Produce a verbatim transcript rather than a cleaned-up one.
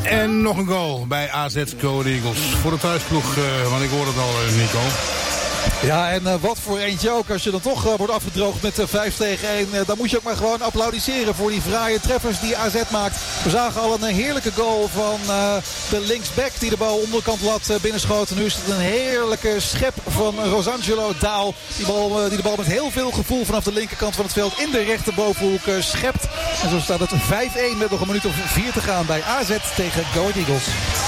En nog een goal bij A Z Go Ahead Eagles. Voor de thuisploeg, uh, want ik hoor het al, uh, Nico. Ja, en uh, wat voor eentje ook. Als je dan toch uh, wordt afgedroogd met uh, vijf tegen één. Uh, dan moet je ook maar gewoon applaudisseren voor die fraaie treffers die A Z maakt. We zagen al een uh, heerlijke goal van uh, de linksback die de bal onderkant lat uh, binnenschoot. Nu is het een heerlijke schep van Rosangelo Daal. Die, bal, uh, die de bal met heel veel gevoel vanaf de linkerkant van het veld in de rechterbovenhoek uh, schept. En zo staat het vijf één met nog een minuut of vier te gaan bij A Z tegen Go Ahead Eagles.